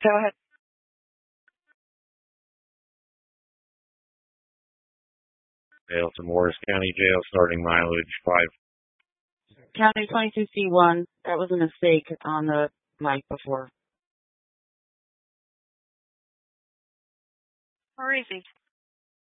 Go ahead. Jail to Morris County Jail, starting mileage 5. County 22C1. That was a mistake on the mic before. Where is he?